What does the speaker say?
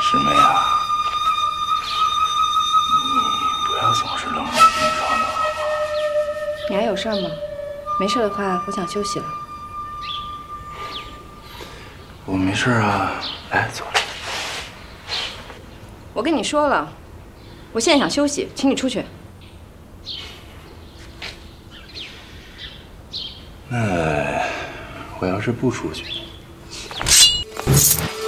师妹啊，你不要总是冷冷冰霜的好吗？ 你还有事吗？没事的话，我想休息了。 我没事啊，来坐。 我跟你说了，我现在想休息，请你出去。 那我要是不出去？